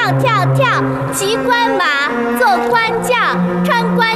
跳跳跳，骑官马，坐官轿，穿官